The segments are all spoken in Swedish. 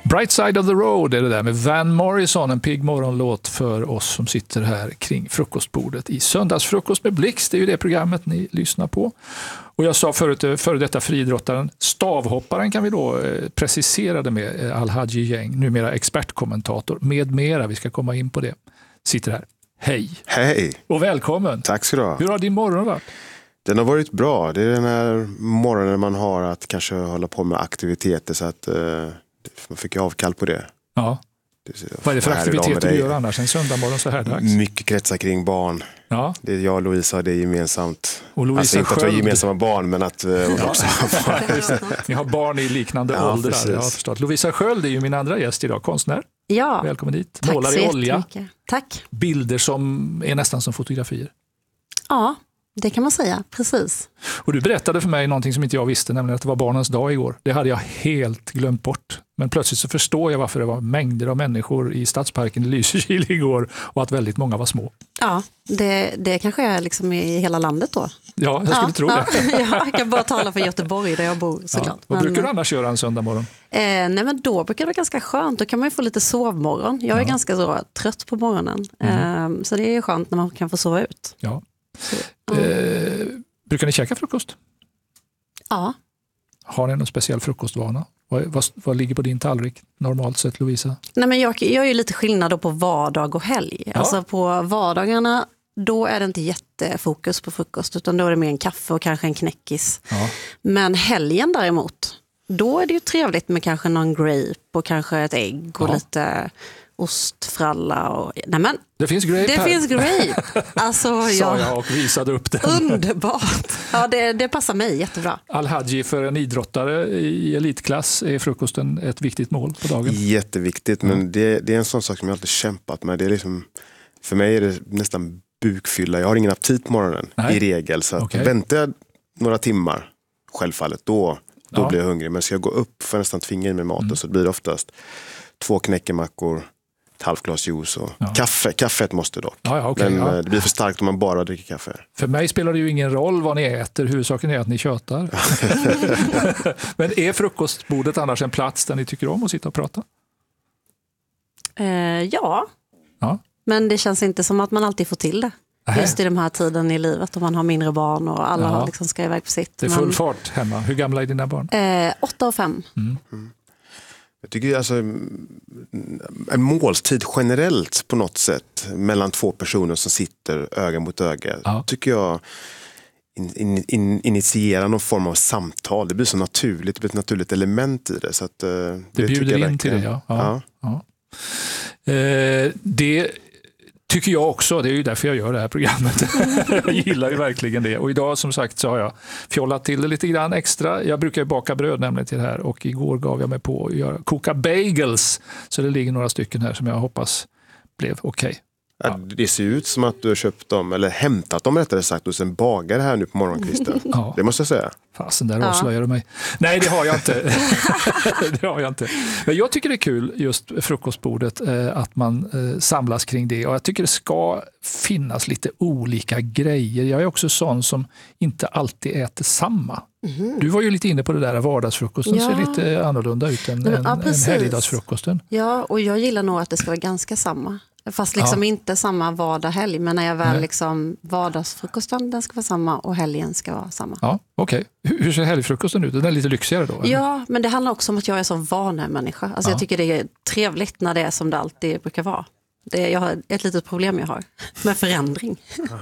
Bright Side of the Road är det där med Van Morrison, en pigg morgonlåt för oss som sitter här kring frukostbordet i Söndagsfrukost med Blixt. Det är ju det programmet ni lyssnar på. Och jag sa förut, före detta friidrottaren, stavhopparen kan vi då precisera det med, Al-Haji Gäng, numera expertkommentator med mera. Vi ska komma in på det. Sitter här. Hej! Hej! Och välkommen! Tack ska du ha. Hur har din morgon varit? Den har varit bra. Det är den här morgonen man har att kanske hålla på med aktiviteter så att man fick avkall på det. Ja. Vad är det för aktiviteter du gör annars en söndag morgon så här dags? Mycket kretsar kring barn. Ja. Det är jag och Lovisa, det är gemensamt. Och Lovisa alltså inte Sköld. att vi är gemensamma barn, men att också ha barn. Ni har barn i liknande åldrar. Jag har förstått. Lovisa Sköld är ju min andra gäst idag, konstnär. Ja. Välkommen dit. Tack Målar i olja. Tack. Bilder som är nästan som fotografier. Ja, det kan man säga. Precis. Och du berättade för mig någonting som inte jag visste, nämligen att det var barnens dag igår. Det hade jag helt glömt bort. Men plötsligt så förstår jag varför det var mängder av människor i Stadsparken i Lysekil igår och att väldigt många var små. Ja, det kanske är liksom i hela landet då. Ja, jag skulle tro det. Ja, jag kan bara tala för Göteborg där jag bor såklart. Ja. Vad brukar du annars göra en söndag morgon? Nej, men då brukar det vara ganska skönt. Då kan man ju få lite sovmorgon. Jag är ganska så trött på morgonen. Så det är skönt när man kan få sova ut. Ja. Brukar ni käka frukost? Ja. Har ni någon speciell frukostvana? Vad ligger på din tallrik normalt sett, Lovisa? Nej, men jag gör ju lite skillnad då på vardag och helg. Ja. Alltså på vardagarna, då är det inte jättefokus på frukost, utan då är det mer en kaffe och kanske en knäckis. Ja. Men helgen däremot, då är det ju trevligt med kanske någon grape och kanske ett ägg och lite ostfralla. Och, nämen, det finns grape det här. Finns grape. Alltså, sa jag och visade upp den. Underbart. Ja, det passar mig jättebra. Al-Haji, för en idrottare i elitklass är frukosten ett viktigt mål på dagen. Jätteviktigt, men det är en sån sak som jag alltid kämpat med. Det är liksom, för mig är det nästan bukfylla. Jag har ingen aptit på morgonen i regel. Så att väntar jag några timmar, självfallet, då blir jag hungrig. Men ska jag gå upp för nästan tvinga in med mat, och så blir det oftast 2 knäckemackor, ett halvt glas juice och kaffe. Kaffet måste dock. Men det blir för starkt om man bara dricker kaffe. För mig spelar det ju ingen roll vad ni äter. Huvudsaken är att ni tjötar. Men är frukostbordet annars en plats där ni tycker om att sitta och prata? Ja. Men det känns inte som att man alltid får till det. Just i de här tiden i livet, om man har mindre barn och alla liksom ska iväg på sitt. Det är full fart hemma. Hur gamla är dina barn? 8 och 5. Jag tycker alltså en måltid generellt på något sätt mellan 2 personer som sitter öga mot öga, tycker jag initierar någon form av samtal. Det blir så naturligt, det blir ett naturligt element i det. Så att, det bjuder in till det, det tycker jag också, det är ju därför jag gör det här programmet. Jag gillar ju verkligen det. Och idag som sagt så har jag fjollat till det lite grann extra. Jag brukar ju baka bröd nämligen till det här, och igår gav jag mig på att koka bagels. Så det ligger några stycken här som jag hoppas blev okej. Ja. Det ser ut som att du har köpt dem, eller hämtat dem rättare sagt, hos en bagare här nu på morgonkvisten. Det måste jag säga. Fasen, där avslöjar du mig. Nej, det har jag inte. Det har jag inte. Men jag tycker det är kul just frukostbordet, att man samlas kring det. Och jag tycker det ska finnas lite olika grejer. Jag är också sån som inte alltid äter samma. Du var ju lite inne på det där, vardagsfrukosten ser lite annorlunda ut än helgdagsfrukosten. Ja, och jag gillar nog att det ska vara ganska samma. Fast liksom inte samma vardag helg, men när jag väl liksom vardagsfrukosten, den ska vara samma och helgen ska vara samma. Ja, okej. Hur ser helgfrukosten ut? Den är lite lyxigare då? Eller? Ja, men det handlar också om att jag är så vanemänniska. Alltså jag tycker det är trevligt när det är som det alltid brukar vara. Jag har ett litet problem jag har med förändring.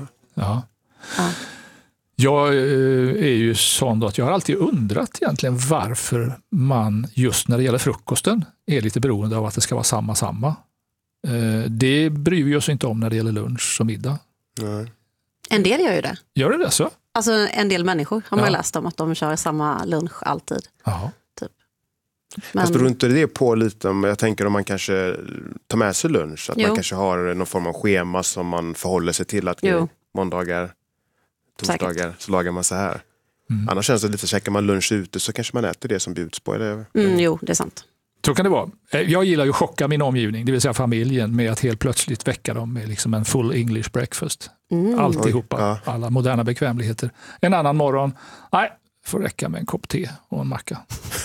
Jag är ju sån då att jag har alltid undrat egentligen varför man just när det gäller frukosten är lite beroende av att det ska vara samma. Det bryr vi oss inte om när det gäller lunch och middag. Nej. En del gör ju det. Gör det så? Alltså en del människor har man läst om att de kör samma lunch alltid. Typ. Men fast beror inte det på lite om, jag tänker om man kanske tar med sig lunch, att man kanske har någon form av schema som man förhåller sig till, att måndagar, torsdagar så lagar man så här. Annars känns det lite, käkar man lunch ute så kanske man äter det som bjuds på. Eller? Jo, det är sant. Så kan det vara. Jag gillar ju att chocka min omgivning, det vill säga familjen, med att helt plötsligt väcka dem med liksom en full English breakfast. Alltihopa, alla moderna bekvämligheter. En annan morgon, får räcka med en kopp te och en macka.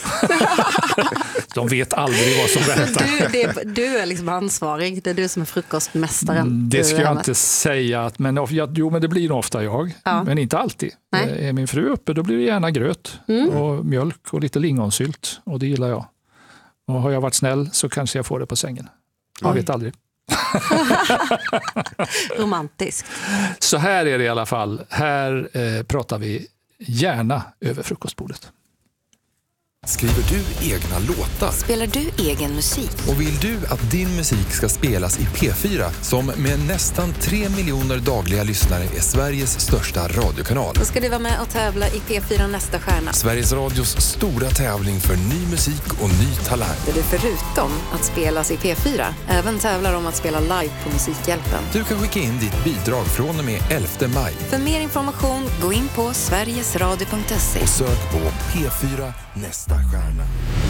De vet aldrig vad som väntar. Du är liksom ansvarig, det är du som är frukostmästaren. Det ska jag inte säga, men det blir nog ofta jag, men inte alltid. Är min fru uppe, då blir det gärna gröt och mjölk och lite lingonsylt, och det gillar jag. Och har jag varit snäll så kanske jag får det på sängen. Jag vet aldrig. Romantiskt. Så här är det i alla fall. Här pratar vi gärna över frukostbordet. Skriver du egna låtar? Spelar du egen musik? Och vill du att din musik ska spelas i P4, som med nästan 3 miljoner dagliga lyssnare är Sveriges största radiokanal? Då ska du vara med och tävla i P4 Nästa stjärna. Sveriges Radios stora tävling för ny musik och ny talang. Där du förutom att spelas i P4 även tävlar om att spela live på Musikhjälpen. Du kan skicka in ditt bidrag från och med 11 maj. För mer information, gå in på sverigesradio.se. Och sök på P4 Nästa stjärna.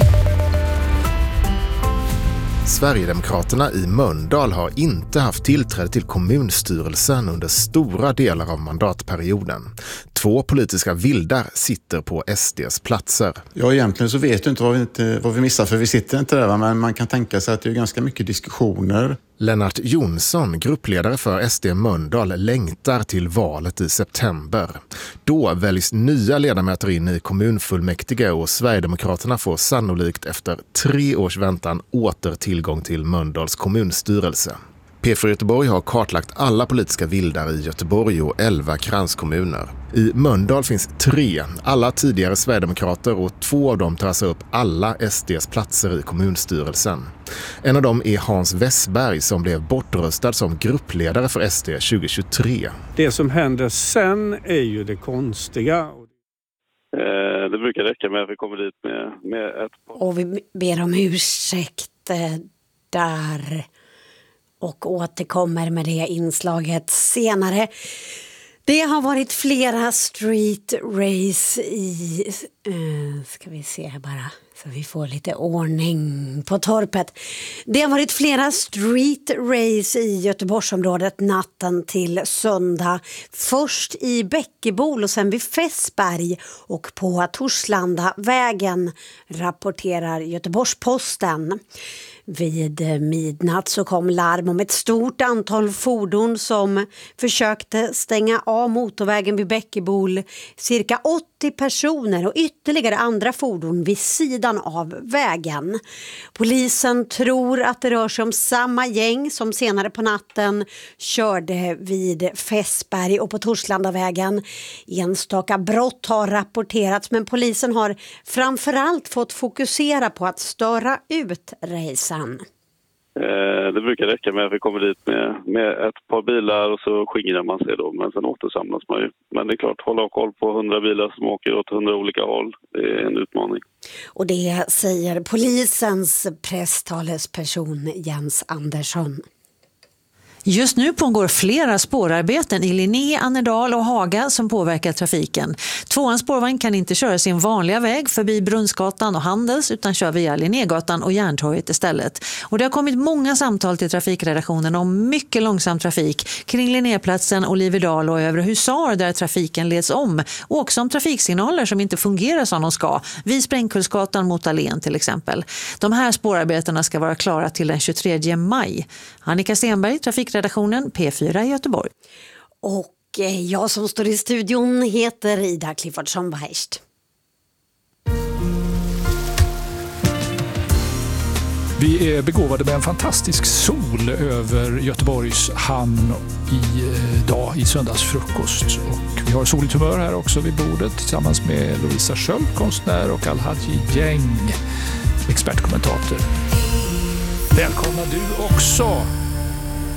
Sverigedemokraterna i Mölndal har inte haft tillträde till kommunstyrelsen under stora delar av mandatperioden. 2 politiska vildar sitter på SDs platser. Ja, egentligen så vet du inte vad vi missar, för vi sitter inte där, men man kan tänka sig att det är ganska mycket diskussioner. Lennart Jonsson, gruppledare för SD Mölndal, längtar till valet i september. Då väljs nya ledamöter in i kommunfullmäktige och Sverigedemokraterna får sannolikt efter 3 års väntan åter tillgång till Mölndals kommunstyrelse. P4 Göteborg har kartlagt alla politiska vildar i Göteborg och 11 kranskommuner. I Mölndal finns 3, alla tidigare Sverigedemokrater, och 2 av dem tar alltså upp alla SDs platser i kommunstyrelsen. En av dem är Hans Westberg som blev bortröstad som gruppledare för SD 2023. Det som händer sen är ju det konstiga. Det brukar räcka med att vi kommer dit med ett... Och vi ber om ursäkt där och återkommer med det inslaget senare. Det har varit flera street race i... ska vi se här bara så vi får lite ordning på torpet. Det har varit flera street race i Göteborgsområdet natten till söndag. Först i Bäckebol och sen vid Fässberg och på Torslanda vägen, rapporterar Göteborgs-Posten. Vid midnatt så kom larm om ett stort antal fordon som försökte stänga av motorvägen vid Bäckebol. Cirka 80 personer och ytterligare andra fordon vid sidan av vägen. Polisen tror att det rör sig om samma gäng som senare på natten körde vid Fässberg och på Torslandavägen. Enstaka brott har rapporterats, men polisen har framförallt fått fokusera på att störa ut racen. Det brukar räcka med att vi kommer dit med ett par bilar och så skingrar man sig då, men sen återsamlas man ju. Men det är klart, hålla koll på 100 bilar som åker åt 100 olika håll, det är en utmaning. Och det säger polisens presstalesperson Jens Andersson. Just nu pågår flera spårarbeten i Linné, Annedal och Haga som påverkar trafiken. 2:ans spårvagn kan inte köra sin vanliga väg förbi Brunnsgatan och Handels utan kör via Linnégatan och Järntorget istället. Och det har kommit många samtal till trafikredaktionen om mycket långsam trafik kring Linnéplatsen, Oliverdal och Övre Husar där trafiken leds om. Och också om trafiksignaler som inte fungerar som de ska, vid Sprängkullsgatan mot Allén till exempel. De här spårarbetena ska vara klara till den 23 maj. Annika Stenberg, trafikredaktionen P4 i Göteborg. Och jag som står i studion heter Ida Cliffordsson-Weist. Vi är begåvade med en fantastisk sol över Göteborgs hamn idag i söndagsfrukost. Och vi har soligt humör här också vid bordet tillsammans med Lovisa Sköld, konstnär, och Alhaji Gäng, expertkommentator. Välkomna du också!